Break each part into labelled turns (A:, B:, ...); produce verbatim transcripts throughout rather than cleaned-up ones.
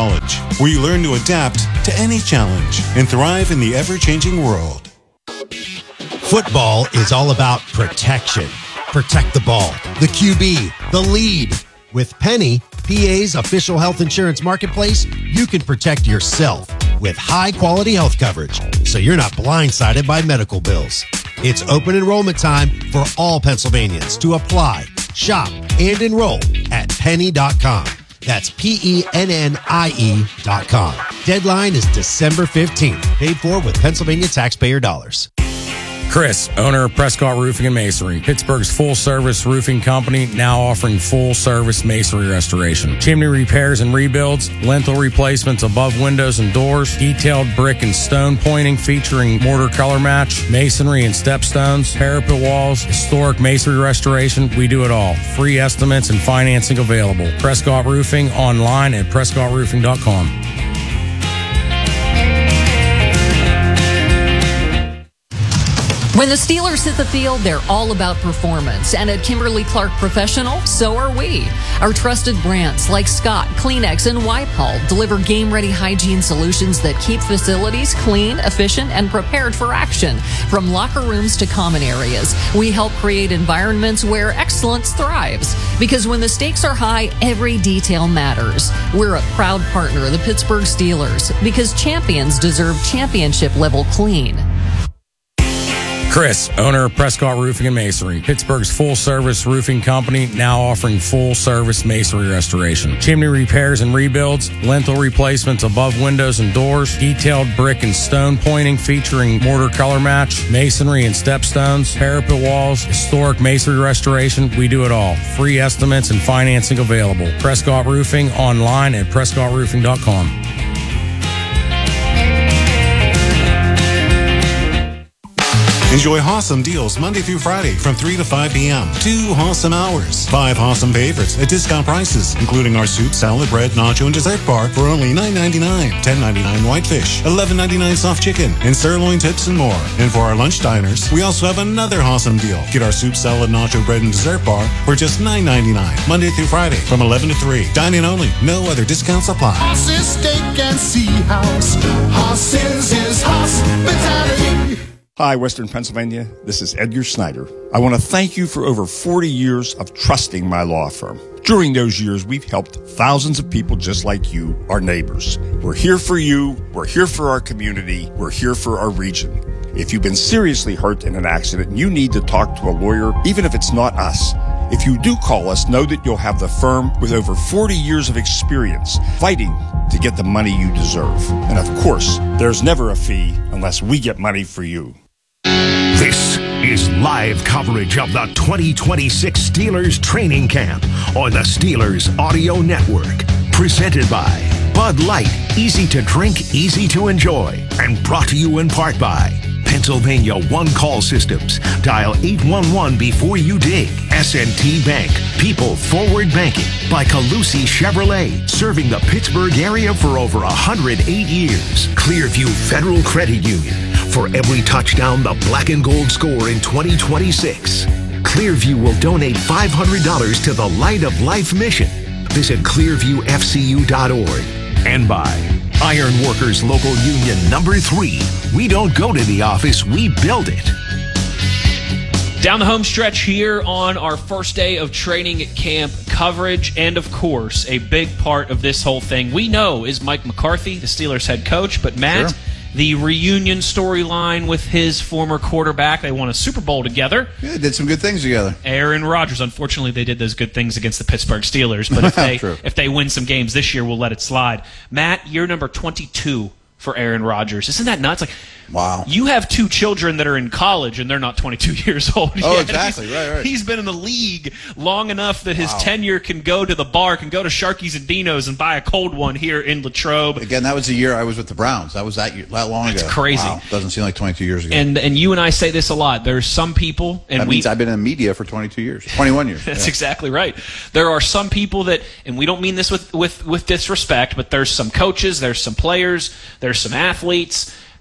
A: College, where you learn to adapt to any challenge and thrive in the ever-changing world.
B: Football is all about protection. Protect the ball, the Q B, the lead. With Penny, P A's official health insurance marketplace, you can protect yourself with high-quality health coverage, so you're not blindsided by medical bills. It's open enrollment time for all Pennsylvanians to apply, shop, and enroll at penny dot com. That's P E N N I E dot com. Deadline is December fifteenth. Paid for with Pennsylvania taxpayer dollars.
C: Chris, owner of Prescott Roofing and Masonry, Pittsburgh's full-service roofing company, now offering full-service masonry restoration, chimney repairs and rebuilds, lintel replacements above windows and doors, detailed brick and stone pointing featuring mortar color match, masonry and stepstones, parapet walls, historic masonry restoration. We do it all. Free estimates and financing available. Prescott Roofing online at prescott roofing dot com.
D: When the Steelers hit the field, they're all about performance. And at Kimberly-Clark Professional, so are we. Our trusted brands like Scott, Kleenex, and Wipe-All deliver game-ready hygiene solutions that keep facilities clean, efficient, and prepared for action. From locker rooms to common areas, we help create environments where excellence thrives. Because when the stakes are high, every detail matters. We're a proud partner of the Pittsburgh Steelers because champions deserve championship-level clean.
C: Chris, owner of Prescott Roofing and Masonry, Pittsburgh's full-service roofing company, now offering full-service masonry restoration, chimney repairs and rebuilds, lintel replacements above windows and doors, detailed brick and stone pointing featuring mortar color match, masonry and stepstones, parapet walls, historic masonry restoration. We do it all. Free estimates and financing available. Prescott Roofing online at prescott roofing dot com.
A: Enjoy awesome deals Monday through Friday from three to five p.m. Two awesome hours. Five awesome favorites at discount prices, including our soup, salad, bread, nacho, and dessert bar for only nine ninety-nine, ten ninety-nine whitefish, eleven ninety-nine soft chicken, and sirloin tips and more. And for our lunch diners, we also have another awesome deal. Get our soup, salad, nacho, bread, and dessert bar for just nine ninety-nine, Monday through Friday from eleven to three. Dine-in only. No other discounts apply.
E: Hoss's Steak and Sea House. Hoss's is hospitality.
F: Hi, Western Pennsylvania. This is Edgar Snyder. I want to thank you for over forty years of trusting my law firm. During those years, we've helped thousands of people just like you, our neighbors. We're here for you. We're here for our community. We're here for our region. If you've been seriously hurt in an accident, you need to talk to a lawyer, even if it's not us. If you do call us, know that you'll have the firm with over forty years of experience fighting to get the money you deserve. And of course, there's never a fee unless we get money for you.
G: This is live coverage of the twenty twenty-six Steelers training camp on the Steelers Audio Network. Presented by Bud Light, easy to drink, easy to enjoy. And brought to you in part by Pennsylvania One Call Systems. Dial eight one one before you dig. S and T Bank, People Forward Banking. By Calusi Chevrolet, serving the Pittsburgh area for over one hundred eight years. Clearview Federal Credit Union. For every touchdown the black and gold score in twenty twenty-six, Clearview will donate five hundred dollars to the Light of Life mission. Visit clearview f c u dot org. And by Iron Workers Local Union Number three. We don't go to the office, we build it.
H: Down the home stretch here on our first day of training camp coverage, and of course, a big part of this whole thing we know is Mike McCarthy, the Steelers head coach, but Matt, sure. The reunion storyline with his former quarterback. They won a Super Bowl together.
I: Yeah, did some good things together.
H: Aaron Rodgers. Unfortunately, they did those good things against the Pittsburgh Steelers. But if they if they win some games this year, we'll let it slide. Matt, you're number twenty-two for Aaron Rodgers. Isn't that nuts? Like,
I: wow.
H: You have two children that are in college, and they're not twenty-two years old yet.
I: Oh, exactly.
H: He's,
I: right, right.
H: He's been in the league long enough that his
I: wow.
H: tenure can go to the bar, can go to Sharky's and Dino's and buy a cold one here in Latrobe.
I: Again, that was the year I was with the Browns. That was that, year, that long
H: That's
I: ago.
H: That's crazy.
I: Wow. Doesn't seem like twenty-two years ago.
H: And and you and I say this a lot. There's some people, and
I: that
H: we,
I: means I've been in media for twenty-two years, twenty-one years.
H: That's
I: yeah.
H: exactly right. There are some people that, and we don't mean this with, with, with disrespect, but there's some coaches, there's some players, there's some athletes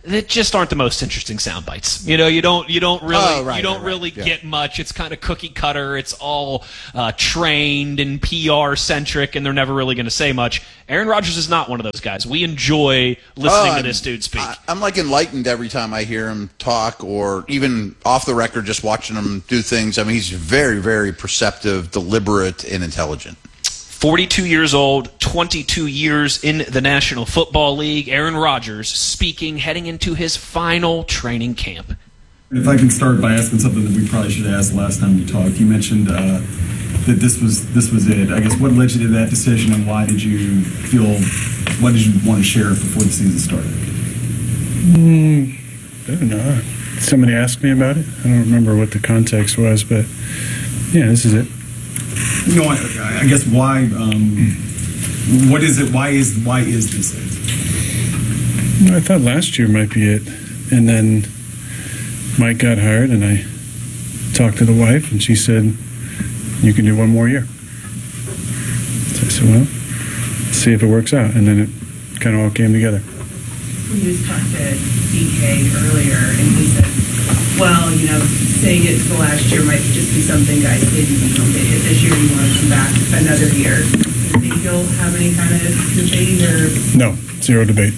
H: that just aren't the most interesting sound bites. You know, you don't you don't really
I: Oh, right,
H: you don't
I: right, right.
H: really
I: Yeah.
H: get much. It's kind of cookie cutter. It's all uh, trained and P R centric, and they're never really going to say much. Aaron Rodgers is not one of those guys. We enjoy listening
I: Oh,
H: to
I: I'm-
H: this dude speak.
I: I, I'm like enlightened every time I hear him talk, or even off the record, just watching him do things. I mean, he's very, very perceptive, deliberate, and intelligent.
H: forty-two years old, twenty-two years in the National Football League. Aaron Rodgers speaking, heading into his final training camp.
J: If I can start by asking something that we probably should have asked last time we talked. You mentioned uh, that this was this was it. I guess what led you to that decision, and why did you feel, what did you want to share before the season started?
K: Mm, I don't know. Somebody asked me about it. I don't remember what the context was, but yeah, this is it.
J: No, I, I guess why, um, what is it, why is why is this it?
K: I thought last year might be it. And then Mike got hired, and I talked to the wife, and she said, you can do one more year. So I said, well, let's see if it works out. And then it kind of all came together.
L: We just talked to D K earlier, and he said, well, you know, saying it the last year might just be something guys did. You know, if this year you want to come back another year, do you think you'll have any kind of debate or?
K: No, zero debate.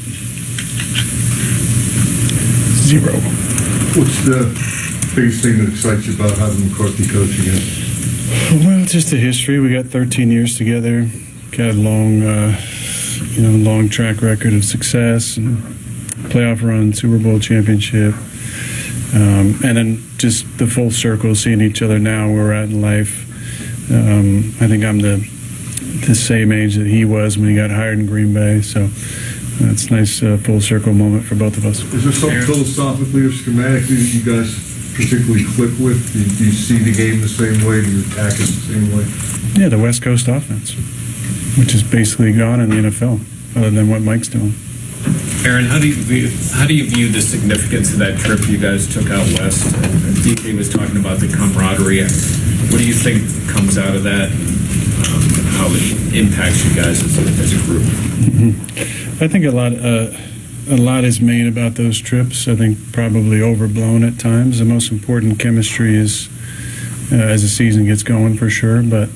K: Zero.
M: What's the biggest thing that excites you about having McCarthy coach again?
K: Well, just the history. We got thirteen years together. Got a long, uh, you know, long track record of success and playoff run, Super Bowl championship, um, and then just the full circle, seeing each other now where we're at in life. Um, I think I'm the the same age that he was when he got hired in Green Bay, so it's a nice uh, full circle moment for both of us.
M: Is there something philosophically or schematically that you guys particularly click with? Do you, do you see the game the same way? Do you attack it the same way?
K: Yeah, the West Coast offense, which is basically gone in the N F L, other than what Mike's doing.
N: Aaron, how do you view, how do you view the significance of that trip you guys took out west? And D K was talking about the camaraderie. What do you think comes out of that? Um, and how it impacts you guys as a, as a group?
K: Mm-hmm. I think a lot, uh, a lot is made about those trips. I think probably overblown at times. The most important chemistry is uh, as the season gets going, for sure. But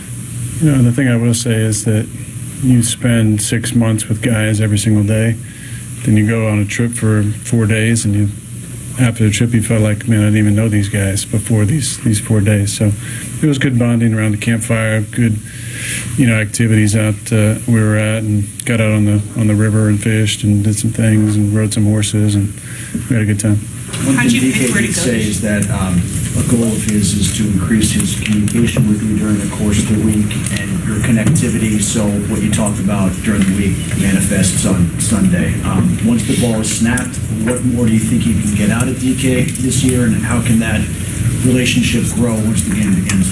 K: you know, the thing I will say is that you spend six months with guys every single day. Then you go on a trip for four days, and you, after the trip, you felt like, man, I didn't even know these guys before these these four days. So it was good bonding around the campfire, good, you know, activities out uh, where we were at, and got out on the on the river and fished and did some things and rode some horses, and we had a good time.
O: One thing D K did say is that um, a goal of his is to increase his communication with you during the course of the week and your connectivity, so what you talked about during the week manifests on Sunday. Um, once the ball is snapped, what more do you think you can get out of D K this year, and how can that relationship grow once the game begins?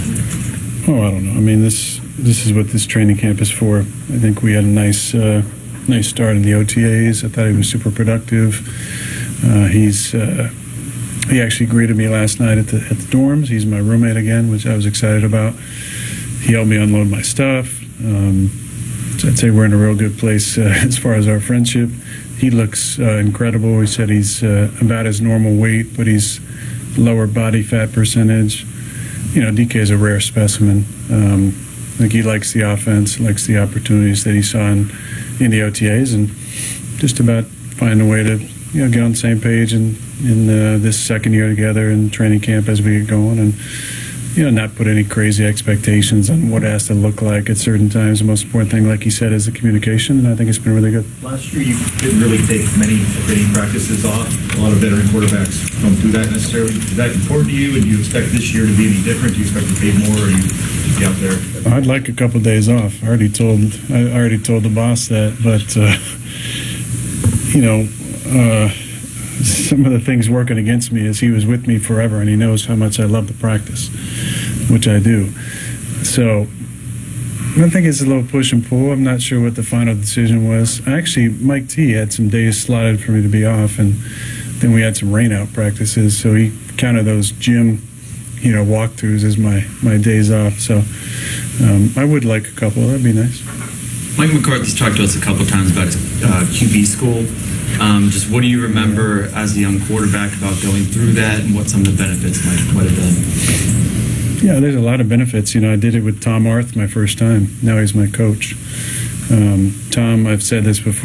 K: Oh, I don't know. I mean, this this is what this training camp is for. I think we had a nice uh, nice start in the O T As. I thought he was super productive. Uh, he's uh, he actually greeted me last night at the at the dorms. He's my roommate again, which I was excited about. He helped me unload my stuff. Um, so I'd say we're in a real good place uh, as far as our friendship. He looks uh, incredible. He said he's uh, about his normal weight, but he's lower body fat percentage. You know, D K is a rare specimen. Um, I think he likes the offense, likes the opportunities that he saw in, in the O T As, and just about find a way to, you know, get on the same page in, in uh, this second year together in training camp as we get going, and, you know, not put any crazy expectations on what it has to look like at certain times. The most important thing, like he said, is the communication, and I think it's been really good.
P: Last year, you didn't really take many training practices off. A lot of veteran quarterbacks don't do that necessarily. Is that important to you, and do you expect this year to be any different? Do you expect to pay more, or you be out there?
K: I'd like a couple of days off. I already told I already told the boss that, but uh, you know, uh, some of the things working against me is he was with me forever, and he knows how much I love the practice, which I do. So I think it's a little push and pull. I'm not sure what the final decision was. Actually, Mike T had some days slotted for me to be off, and then we had some rain-out practices, so he counted those gym, you know, walkthroughs as my, my days off. So um, I would like a couple. That'd be nice.
Q: Mike McCarthy's talked to us a couple times about uh, Q B school. Um, just what do you remember as a young quarterback about going through that, and what some of the benefits might, might have been?
K: Yeah, there's a lot of benefits. You know, I did it with Tom Arth my first time. Now he's my coach. Um, Tom, I've said this before.